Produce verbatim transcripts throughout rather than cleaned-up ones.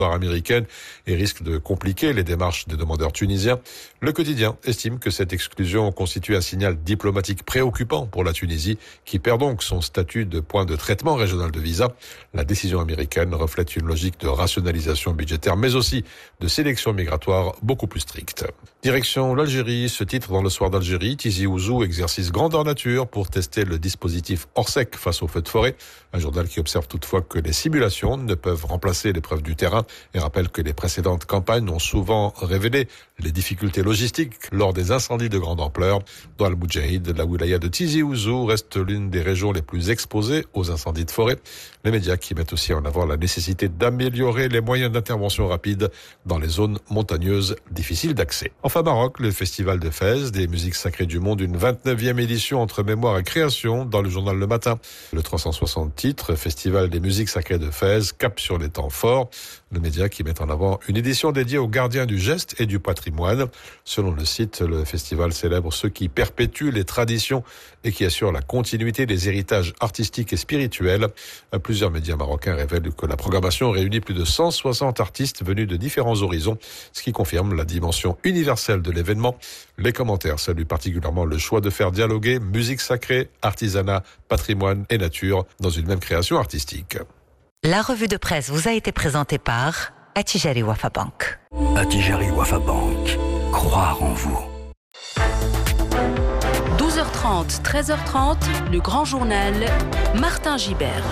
américaine et risque de compliquer les démarches des demandeurs tunisiens. Le quotidien estime que cette exclusion constitue un signal diplomatique préoccupant pour la Tunisie, qui perd donc son statut de point de traitement régional de visa. La décision américaine reflète une logique de rationalisation budgétaire, mais aussi de sélection migratoire beaucoup plus stricte. Direction l'Algérie, ce titre dans le Soir d'Algérie, Tizi Ouzou exercice grandeur nature pour tester le dispositif Orsec face aux feux de forêt. Un journal qui observe toutefois que les simulations ne peuvent remplacer l'épreuve du terrain et rappelle que les précédentes campagnes ont souvent révélé les difficultés logistiques lors des incendies de grande ampleur. Dans Al-Moudjahid, la wilaya de Tizi Ouzou reste l'une des régions les plus exposées aux incendies de forêt. Les médias qui mettent aussi en avant la nécessité d'améliorer les moyens d'intervention rapide dans les zones montagneuses difficiles d'accès. Enfin, Maroc, le festival de Fès, des musiques sacrées du monde, une vingt-neuvième édition entre mémoire et création dans le journal Le Matin. Le trois cent soixante titres, festival des musiques sacrées de Fès, cap sur les temps forts. Le média qui met en avant une édition dédiée aux gardiens du geste et du patrimoine. Selon le site, le festival célèbre ceux qui perpétuent les traditions et qui assurent la continuité des héritages artistiques et spirituels. Plusieurs médias marocains révèlent que la programmation réunit plus de cent soixante artistes venus de différents horizons, ce qui confirme la dimension universelle de l'événement. Les commentaires saluent particulièrement le choix de faire dialoguer musique sacrée, artisanat, patrimoine et nature dans une même création artistique. La revue de presse vous a été présentée par Attijari Wafa Bank. Attijari Wafa Bank. Croire en vous. douze heures trente, treize heures trente, le grand journal, Martin Gibert.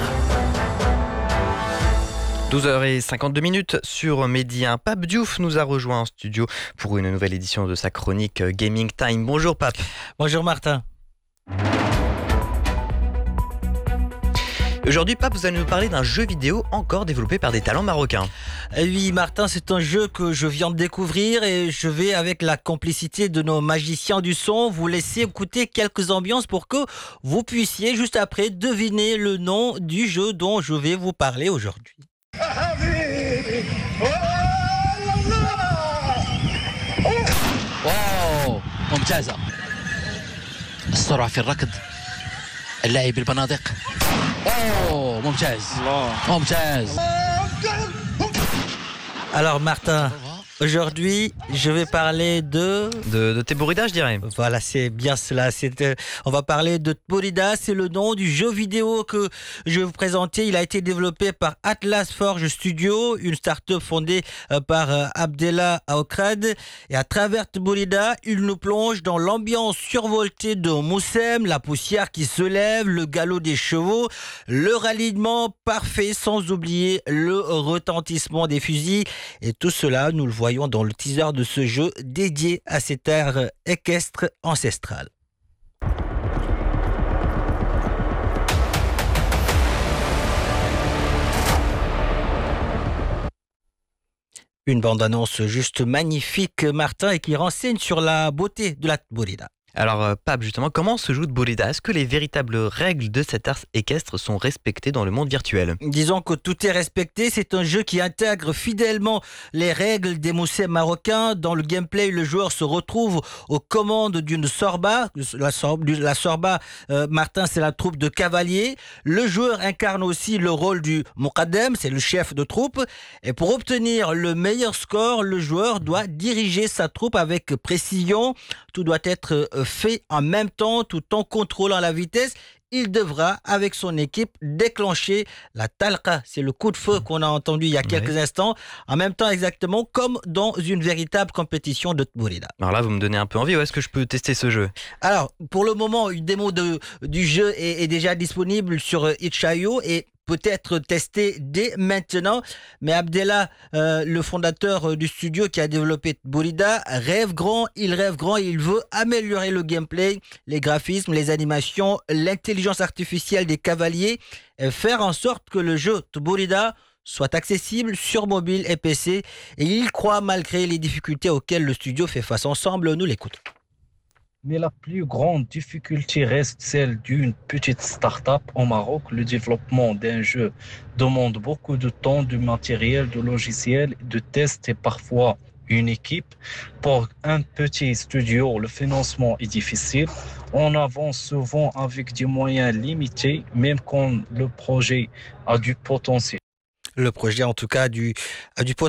douze heures cinquante-deux minutes sur Midi un. Pape Diouf nous a rejoint en studio pour une nouvelle édition de sa chronique Gaming Time. Bonjour Pape. Bonjour Martin. Aujourd'hui, Pape, vous allez nous parler d'un jeu vidéo encore développé par des talents marocains. Oui, Martin, c'est un jeu que je viens de découvrir et je vais, avec la complicité de nos magiciens du son, vous laisser écouter quelques ambiances pour que vous puissiez, juste après, deviner le nom du jeu dont je vais vous parler aujourd'hui. واو ممتازة السرعة في الركض اللاعب بالبنادق اوه ممتاز ممتاز. Alors Martin, aujourd'hui, je vais parler de... De, de Tborida, je dirais. Voilà, c'est bien cela. C'est, euh, on va parler de Tborida, c'est le nom du jeu vidéo que je vais vous présenter. Il a été développé par Atlas Forge Studio, une start-up fondée euh, par euh, Abdellah Aokrad. Et à travers Tborida, il nous plonge dans l'ambiance survoltée de Moussem, la poussière qui se lève, le galop des chevaux, le ralliement parfait, sans oublier le retentissement des fusils. Et tout cela, nous le voyons dans le teaser de ce jeu dédié à cette ère équestre ancestrale. Une bande-annonce juste magnifique, Martin, et qui renseigne sur la beauté de la Tborida. Alors, euh, Pape, justement, comment se joue Tborida ? Est-ce que les véritables règles de cet art équestre sont respectées dans le monde virtuel ? Disons que tout est respecté. C'est un jeu qui intègre fidèlement les règles des moussets marocains. Dans le gameplay, le joueur se retrouve aux commandes d'une sorba. La, sor- la sorba, euh, Martin, c'est la troupe de cavaliers. Le joueur incarne aussi le rôle du Moukadem, c'est le chef de troupe. Et pour obtenir le meilleur score, le joueur doit diriger sa troupe avec précision. Tout doit être fait en même temps, tout en contrôlant la vitesse. Il devra, avec son équipe, déclencher la talqa. C'est le coup de feu qu'on a entendu il y a quelques oui. instants. En même temps, exactement comme dans une véritable compétition de Tborida. Alors là, vous me donnez un peu envie. Où est-ce que je peux tester ce jeu ? Alors, pour le moment, une démo de, du jeu est, est déjà disponible sur itch point i o et peut-être testé dès maintenant. Mais Abdellah, euh, le fondateur du studio qui a développé Tborida, rêve grand, il rêve grand et il veut améliorer le gameplay, les graphismes, les animations, l'intelligence artificielle des cavaliers et faire en sorte que le jeu Tborida soit accessible sur mobile et P C. Et il croit malgré les difficultés auxquelles le studio fait face. Ensemble, nous l'écoutons. Mais la plus grande difficulté reste celle d'une petite start-up au Maroc. Le développement d'un jeu demande beaucoup de temps, de matériel, de logiciels, de tests et parfois une équipe. Pour un petit studio, le financement est difficile. On avance souvent avec des moyens limités, même quand le projet a du potentiel. le projet en tout cas du, du